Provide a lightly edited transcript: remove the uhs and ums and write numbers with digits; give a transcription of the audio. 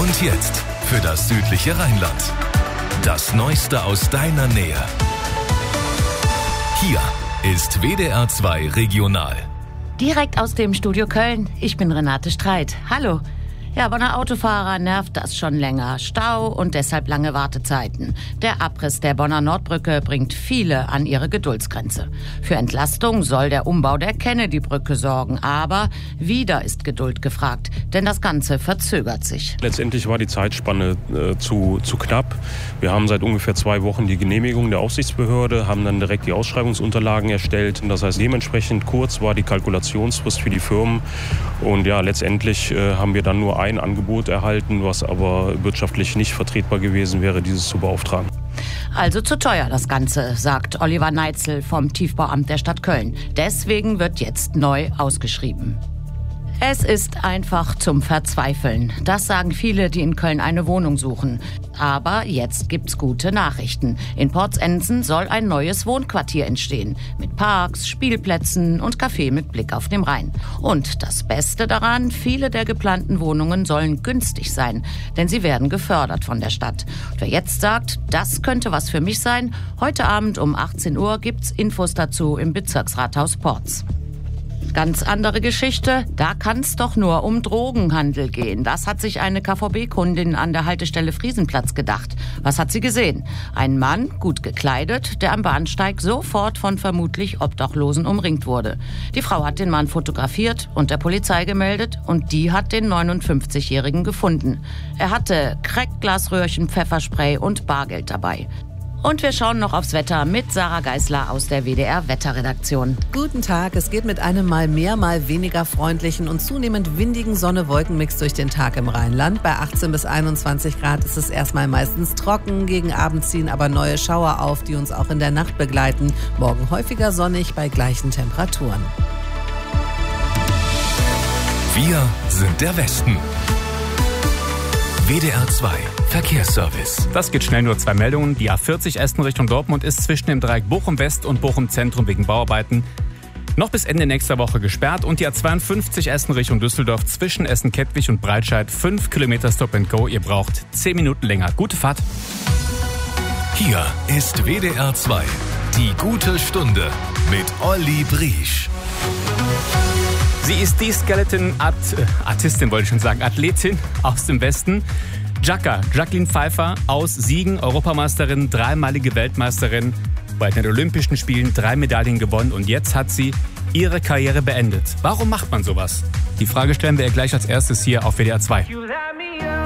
Und jetzt für das südliche Rheinland. Das Neueste aus deiner Nähe. Hier ist WDR 2 Regional. Direkt aus dem Studio Köln. Ich bin Renate Streit. Hallo. Ja, Bonner Autofahrer nervt das schon länger. Stau und deshalb lange Wartezeiten. Der Abriss der Bonner Nordbrücke bringt viele an ihre Geduldsgrenze. Für Entlastung soll der Umbau der Kennedy-Brücke sorgen. Aber wieder ist Geduld gefragt, denn das Ganze verzögert sich. Letztendlich war die Zeitspanne zu knapp. Wir haben seit ungefähr 2 Wochen die Genehmigung der Aufsichtsbehörde, haben dann direkt die Ausschreibungsunterlagen erstellt. Das heißt, dementsprechend kurz war die Kalkulationsfrist für die Firmen. Und ja, letztendlich haben wir dann nur ein Angebot erhalten, was aber wirtschaftlich nicht vertretbar gewesen wäre, dieses zu beauftragen. Also zu teuer das Ganze, sagt Oliver Neitzel vom Tiefbauamt der Stadt Köln. Deswegen wird jetzt neu ausgeschrieben. Es ist einfach zum Verzweifeln. Das sagen viele, die in Köln eine Wohnung suchen. Aber jetzt gibt's gute Nachrichten. In Porzensen soll ein neues Wohnquartier entstehen. Mit Parks, Spielplätzen und Café mit Blick auf den Rhein. Und das Beste daran, viele der geplanten Wohnungen sollen günstig sein. Denn sie werden gefördert von der Stadt. Und wer jetzt sagt, das könnte was für mich sein, heute Abend um 18 Uhr gibt's Infos dazu im Bezirksrathaus Porz. Ganz andere Geschichte, da kann es doch nur um Drogenhandel gehen. Das hat sich eine KVB-Kundin an der Haltestelle Friesenplatz gedacht. Was hat sie gesehen? Ein Mann, gut gekleidet, der am Bahnsteig sofort von vermutlich Obdachlosen umringt wurde. Die Frau hat den Mann fotografiert und der Polizei gemeldet und die hat den 59-Jährigen gefunden. Er hatte Crackglasröhrchen, Pfefferspray und Bargeld dabei. Und wir schauen noch aufs Wetter mit Sarah Geisler aus der WDR-Wetterredaktion. Guten Tag, es geht mit einem mal mehr, mal weniger freundlichen und zunehmend windigen Sonne-Wolken-Mix durch den Tag im Rheinland. Bei 18 bis 21 Grad ist es erstmal meistens trocken, gegen Abend ziehen aber neue Schauer auf, die uns auch in der Nacht begleiten. Morgen häufiger sonnig bei gleichen Temperaturen. Wir sind der Westen. WDR 2 Verkehrsservice. Das geht schnell, nur 2 Meldungen. Die A40 Essen Richtung Dortmund ist zwischen dem Dreieck Bochum West und Bochum Zentrum wegen Bauarbeiten noch bis Ende nächster Woche gesperrt. Und die A52 Essen Richtung Düsseldorf zwischen Essen-Kettwig und Breitscheid 5 Kilometer Stop and Go. Ihr braucht 10 Minuten länger. Gute Fahrt. Hier ist WDR 2 die gute Stunde mit Olli Briesch. Sie ist die Skeleton-Artistin, wollte ich schon sagen, Athletin aus dem Westen. Jacqueline Pfeiffer aus Siegen, Europameisterin, 3-malige Weltmeisterin, bei den Olympischen Spielen 3 Medaillen gewonnen und jetzt hat sie ihre Karriere beendet. Warum macht man sowas? Die Frage stellen wir ihr gleich als erstes hier auf WDR 2.